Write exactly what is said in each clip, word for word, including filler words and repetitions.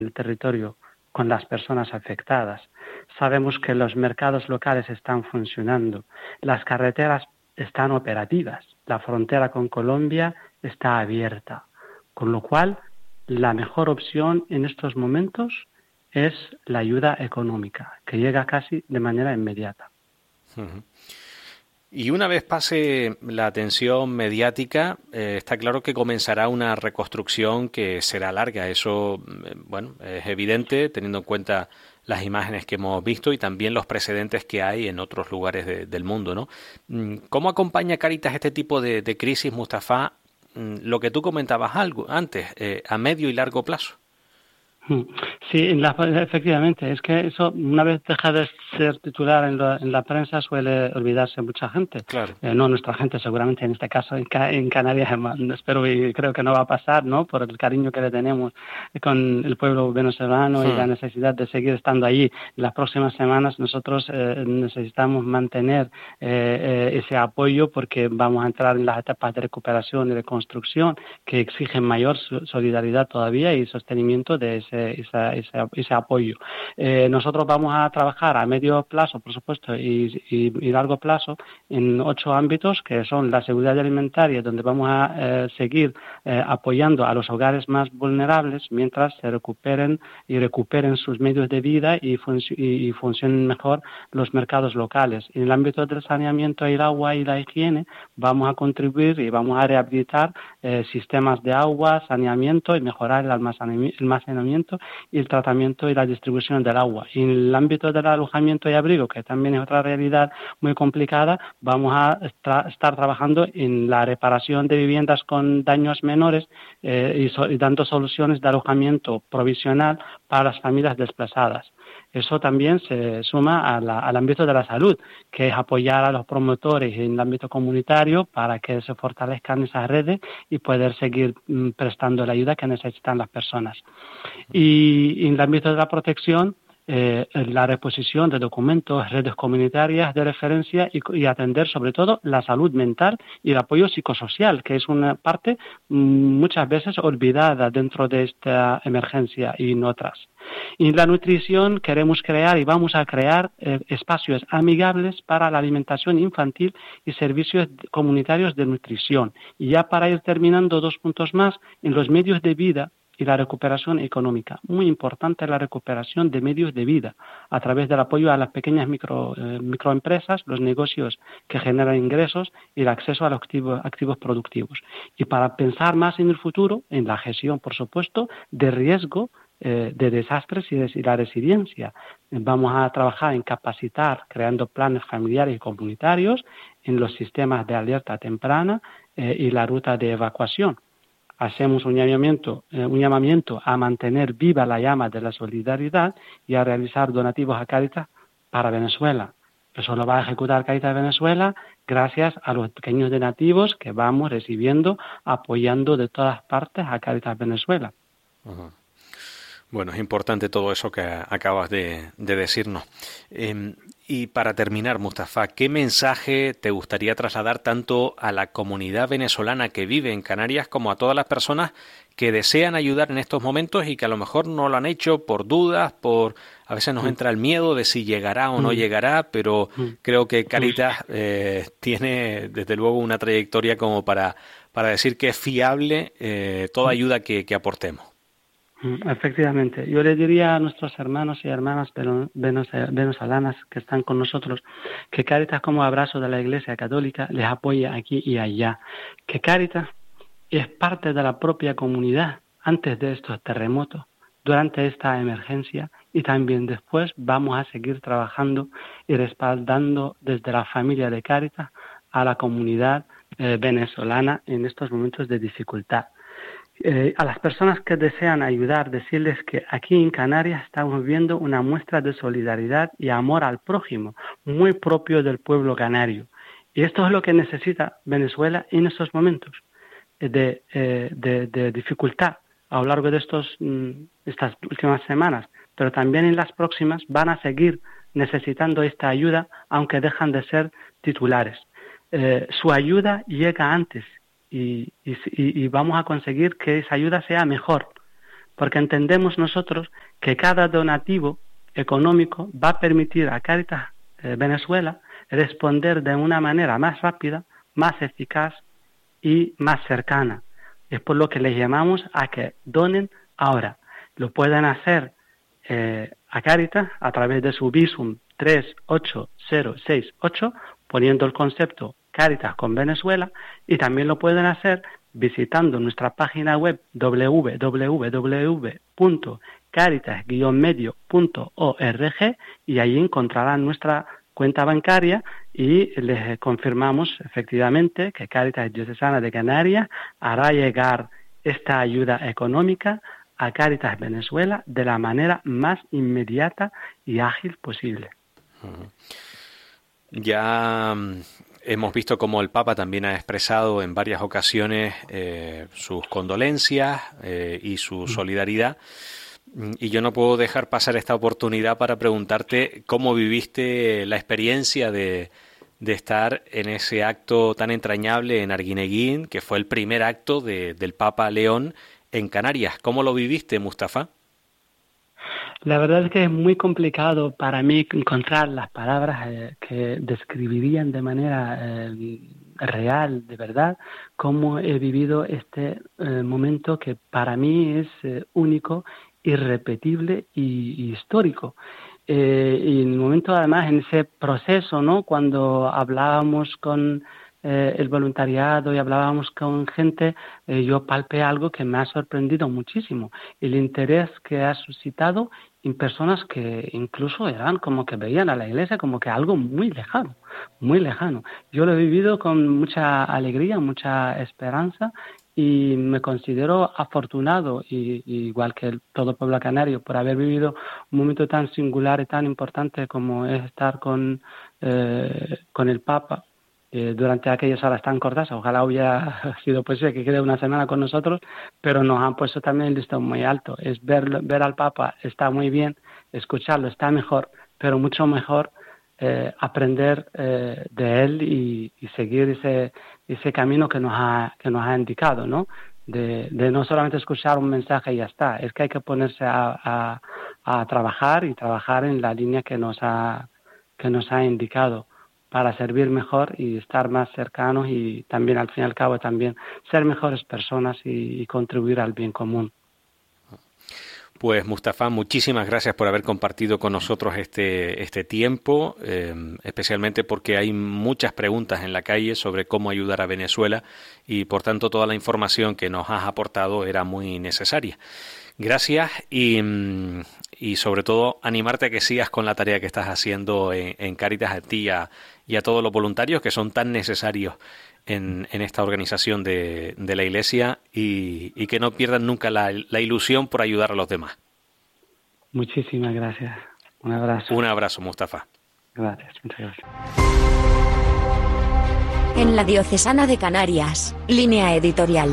el territorio con las personas afectadas. Sabemos que los mercados locales están funcionando, las carreteras están operativas, la frontera con Colombia está abierta, con lo cual la mejor opción en estos momentos es la ayuda económica, que llega casi de manera inmediata. Uh-huh. Y una vez pase la atención mediática, eh, está claro que comenzará una reconstrucción que será larga. Eso, eh, bueno, es evidente teniendo en cuenta las imágenes que hemos visto y también los precedentes que hay en otros lugares de, del mundo, ¿no? ¿Cómo acompaña Cáritas este tipo de, de crisis, Mustafa? Lo que tú comentabas algo antes, eh, a medio y largo plazo. Sí, en la, efectivamente, es que eso una vez deja de ser titular en, lo, en la prensa suele olvidarse mucha gente. Claro. Eh, no nuestra gente, seguramente en este caso en, en Canarias, espero y creo que no va a pasar, ¿no? Por el cariño que le tenemos con el pueblo venezolano hmm. y la necesidad de seguir estando allí. En las próximas semanas nosotros eh, necesitamos mantener eh, eh, ese apoyo porque vamos a entrar en las etapas de recuperación y reconstrucción que exigen mayor solidaridad todavía y sostenimiento de ese Ese, ese, ese apoyo. Eh, nosotros vamos a trabajar a medio plazo, por supuesto, y, y, y largo plazo en ocho ámbitos que son la seguridad alimentaria, donde vamos a eh, seguir eh, apoyando a los hogares más vulnerables mientras se recuperen y recuperen sus medios de vida y, func- y, y funcionen mejor los mercados locales. En el ámbito del saneamiento y el agua y la higiene vamos a contribuir y vamos a rehabilitar eh, sistemas de agua, saneamiento y mejorar el almacenamiento y el tratamiento y la distribución del agua. Y en el ámbito del alojamiento y abrigo, que también es otra realidad muy complicada, vamos a tra- estar trabajando en la reparación de viviendas con daños menores eh, y, so- y dando soluciones de alojamiento provisional para las familias desplazadas. Eso también se suma a la, al ámbito de la salud, que es apoyar a los promotores en el ámbito comunitario para que se fortalezcan esas redes y poder seguir mm, prestando la ayuda que necesitan las personas. Y en el ámbito de la protección, eh, la reposición de documentos, redes comunitarias de referencia y, y atender sobre todo la salud mental y el apoyo psicosocial, que es una parte mm, muchas veces olvidada dentro de esta emergencia y en otras. Y en la nutrición queremos crear y vamos a crear eh, espacios amigables para la alimentación infantil y servicios comunitarios de nutrición. Y ya para ir terminando, dos puntos más, en los medios de vida y la recuperación económica. Muy importante la recuperación de medios de vida a través del apoyo a las pequeñas micro, eh, microempresas, los negocios que generan ingresos y el acceso a los activos, activos productivos. Y para pensar más en el futuro, en la gestión, por supuesto, de riesgo eh, de desastres y, de, y la resiliencia. Vamos a trabajar en capacitar, creando planes familiares y comunitarios, en los sistemas de alerta temprana eh, y la ruta de evacuación. Hacemos un llamamiento, eh, un llamamiento a mantener viva la llama de la solidaridad y a realizar donativos a Cáritas para Venezuela. Eso lo va a ejecutar Cáritas Venezuela gracias a los pequeños donativos que vamos recibiendo, apoyando de todas partes a Cáritas Venezuela. Uh-huh. Bueno, es importante todo eso que acabas de, de decirnos. Eh, y para terminar, Mustafa, ¿qué mensaje te gustaría trasladar tanto a la comunidad venezolana que vive en Canarias como a todas las personas que desean ayudar en estos momentos y que a lo mejor no lo han hecho por dudas, por a veces nos entra el miedo de si llegará o no llegará, pero creo que Cáritas eh, tiene desde luego una trayectoria como para, para decir que es fiable eh, toda ayuda que, que aportemos. Efectivamente, yo le diría a nuestros hermanos y hermanas venezolanas que están con nosotros que Cáritas, como abrazo de la Iglesia Católica, les apoya aquí y allá, que Cáritas es parte de la propia comunidad antes de estos terremotos, durante esta emergencia y también después vamos a seguir trabajando y respaldando desde la familia de Cáritas a la comunidad eh, venezolana en estos momentos de dificultad. Eh, a las personas que desean ayudar, decirles que aquí en Canarias estamos viendo una muestra de solidaridad y amor al prójimo, muy propio del pueblo canario. Y esto es lo que necesita Venezuela en estos momentos de, eh, de, de dificultad a lo largo de estos, estas últimas semanas, pero también en las próximas van a seguir necesitando esta ayuda, aunque dejan de ser titulares. Eh, su ayuda llega antes. Y, y, y vamos a conseguir que esa ayuda sea mejor, porque entendemos nosotros que cada donativo económico va a permitir a Cáritas eh, Venezuela responder de una manera más rápida, más eficaz y más cercana. Es por lo que les llamamos a que donen ahora. Lo pueden hacer eh, a Cáritas a través de su Bizum tres ocho cero seis ocho, poniendo el concepto Cáritas con Venezuela, y también lo pueden hacer visitando nuestra página web doble u doble u doble u punto caritas guion medio punto org, y allí encontrarán nuestra cuenta bancaria y les confirmamos efectivamente que Cáritas Diocesana de Canarias hará llegar esta ayuda económica a Cáritas Venezuela de la manera más inmediata y ágil posible. Ya hemos visto cómo el Papa también ha expresado en varias ocasiones eh, sus condolencias eh, y su solidaridad. Y yo no puedo dejar pasar esta oportunidad para preguntarte cómo viviste la experiencia de, de estar en ese acto tan entrañable en Arguineguín, que fue el primer acto de, del Papa León en Canarias. ¿Cómo lo viviste, Mustafa? La verdad es que es muy complicado para mí encontrar las palabras eh, que describirían de manera eh, real, de verdad, cómo he vivido este eh, momento que para mí es eh, único, irrepetible y, y histórico. Eh, y en el momento, además, en ese proceso, ¿no? Cuando hablábamos con eh, el voluntariado y hablábamos con gente, eh, yo palpé algo que me ha sorprendido muchísimo, el interés que ha suscitado en personas que incluso eran como que veían a la iglesia como que algo muy lejano, muy lejano. Yo lo he vivido con mucha alegría, mucha esperanza, y me considero afortunado, y, y igual que el, todo el pueblo canario, por haber vivido un momento tan singular y tan importante como es estar con, eh, con el Papa eh, durante aquellas horas tan cortas. Ojalá hubiera sido posible que quede una semana con nosotros, pero nos han puesto también el listón muy alto. Es ver, ver al Papa está muy bien, escucharlo está mejor, pero mucho mejor eh, aprender eh, de él y, y seguir ese ese camino que nos ha que nos ha indicado, ¿no? De, de no solamente escuchar un mensaje y ya está, es que hay que ponerse a, a, a trabajar y trabajar en la línea que nos ha que nos ha indicado para servir mejor y estar más cercanos, y también al fin y al cabo también ser mejores personas y, y contribuir al bien común. Pues Mustafa, muchísimas gracias por haber compartido con nosotros este, este tiempo, eh, especialmente porque hay muchas preguntas en la calle sobre cómo ayudar a Venezuela, y por tanto toda la información que nos has aportado era muy necesaria. Gracias, y, y sobre todo animarte a que sigas con la tarea que estás haciendo en, en Cáritas, a ti y a, y a todos los voluntarios que son tan necesarios En, en esta organización de, de la Iglesia, y, y que no pierdan nunca la, la ilusión por ayudar a los demás. Muchísimas gracias. Un abrazo. Un abrazo, Mustafa. Gracias, muchas gracias. En la Diocesana de Canarias, línea editorial.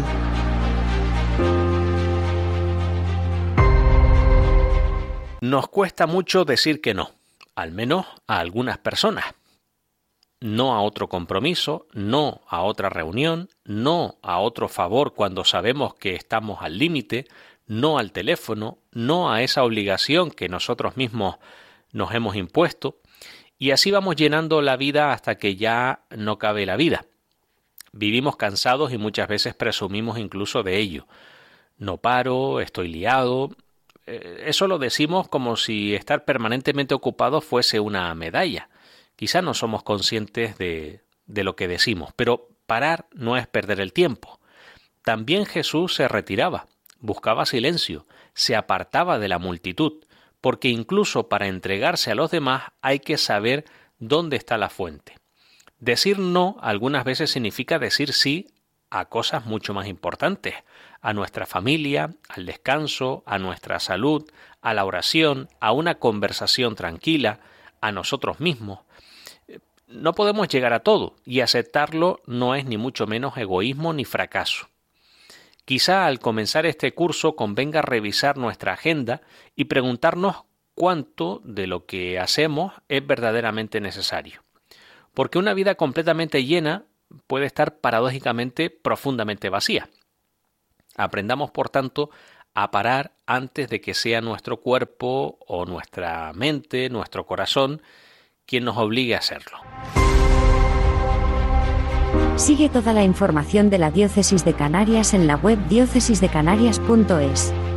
Nos cuesta mucho decir que no, al menos a algunas personas. No a otro compromiso, no a otra reunión, no a otro favor cuando sabemos que estamos al límite, no al teléfono, no a esa obligación que nosotros mismos nos hemos impuesto, y así vamos llenando la vida hasta que ya no cabe la vida. Vivimos cansados y muchas veces presumimos incluso de ello. No paro, estoy liado. Eso lo decimos como si estar permanentemente ocupado fuese una medalla. Quizá no somos conscientes de, de lo que decimos, pero parar no es perder el tiempo. También Jesús se retiraba, buscaba silencio, se apartaba de la multitud, porque incluso para entregarse a los demás hay que saber dónde está la fuente. Decir no algunas veces significa decir sí a cosas mucho más importantes, a nuestra familia, al descanso, a nuestra salud, a la oración, a una conversación tranquila, a nosotros mismos. No podemos llegar a todo, y aceptarlo no es ni mucho menos egoísmo ni fracaso. Quizá al comenzar este curso convenga revisar nuestra agenda y preguntarnos cuánto de lo que hacemos es verdaderamente necesario. Porque una vida completamente llena puede estar paradójicamente profundamente vacía. Aprendamos, por tanto, a parar antes de que sea nuestro cuerpo o nuestra mente, nuestro corazón, quien nos obligue a hacerlo. Sigue toda la información de la Diócesis de Canarias en la web diócesis de canarias punto es.